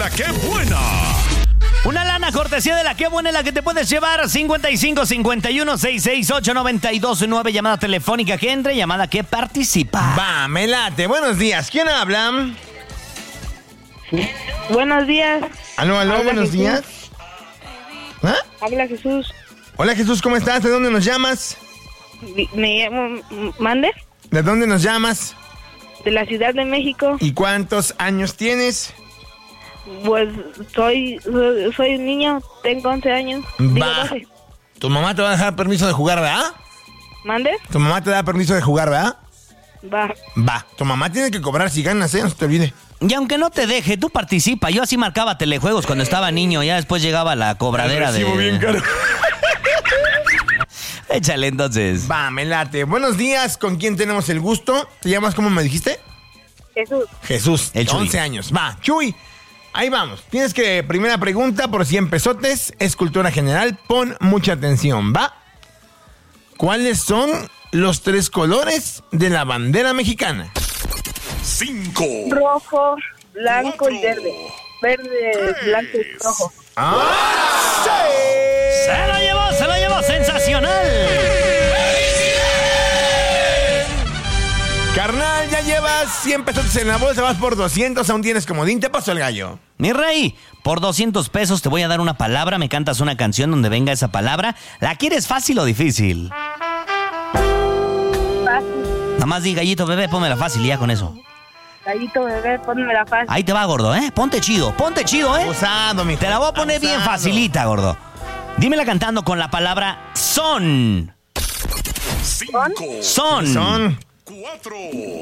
La Qué Buena. Una lana cortesía de La Qué Buena, la que te puedes llevar. 55 51 668 929. Llamada telefónica que entre, llamada que participa. Va, me late. Buenos días. ¿Quién habla? Buenos días. Aló, Habla buenos Jesús. días. ¿Ah? Habla Jesús. Hola Jesús, ¿cómo estás? ¿De dónde nos llamas? Me llamo Mande, ¿De dónde nos llamas? de la Ciudad de México. ¿Y cuántos años tienes? Pues soy un niño, tengo 11 años. Digo Va. 12. ¿Tu mamá te va a dejar permiso de jugar, verdad? ¿Mande? ¿Tu mamá te da permiso de jugar, verdad? Va. Va. Tu mamá tiene que cobrar si ganas, no se te olvide. Y aunque no te deje, tú participa. Yo así marcaba telejuegos cuando estaba niño. Ya después llegaba la cobradera de... bien caro. Échale entonces. Va, me late. Buenos días, ¿con quién tenemos el gusto? ¿Te llamas cómo me dijiste? Jesús. Jesús, El Chuy. 11 años. Va, Chuy, ahí vamos. Tienes que, primera pregunta, por 100 pesotes, es cultura general, pon mucha atención, ¿va? ¿Cuáles son los 3 colores de la bandera mexicana? 5, Rojo, blanco 4, y verde. Verde, blanco y rojo. Se lo llevó, sensacional. Carnal, ya llevas 100 pesotes en la bolsa, vas por 200, aún tienes comodín, te pasó el gallo. Mi rey, por 200 pesos te voy a dar una palabra, me cantas una canción donde venga esa palabra. ¿La quieres fácil o difícil? Fácil. Nada más di, gallito bebé, pónmela fácil y ya con eso. Gallito bebé, ponme la fácil. Ahí te va, gordo, ¿eh? Ponte chido, ¿eh? Abusado, mijo. Te la voy a poner bien Abusado. facilita, gordo. Dímela cantando con la palabra son. 5, Son. 4,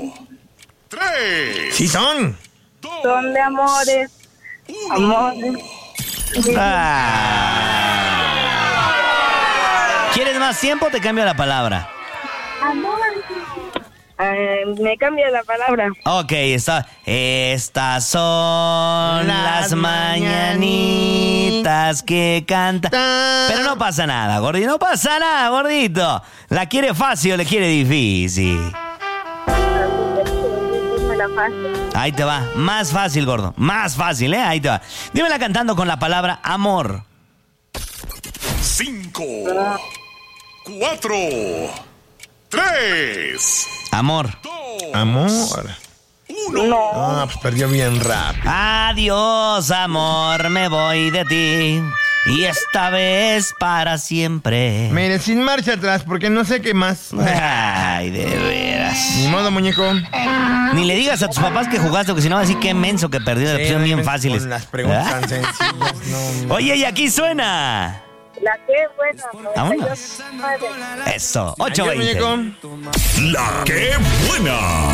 3, Sí son. 2, Son de amores. 1. Amores. ¿Quieres más tiempo? Te cambio la palabra. Me cambia la palabra. Ok, estas son las mañanitas que cantan. Pero no pasa nada, gordito, no pasa nada, gordito. ¿La quiere fácil o le quiere difícil? Ponme la fácil. Ahí te va, más fácil, gordo, más fácil, ¿eh? Ahí te va. Dímela cantando con la palabra amor. 5, 4, 3, Amor. 2, Amor. 1. Ah, pues perdió bien rápido. Adiós, amor, me voy de ti. Y esta vez para siempre. Mire, sin marcha atrás, porque no sé qué más. Ay, de veras. Ni modo, muñeco. Ni le digas a tus papás que jugaste, porque si no va a decir qué menso que perdió. Le pusieron bien fáciles. Con las preguntas ¿Ah? tan sencillas, no. Oye, y aquí suena. La que buena. Vámonos. Eso, Adiós, 8:20. muñeco. La Qué Buena.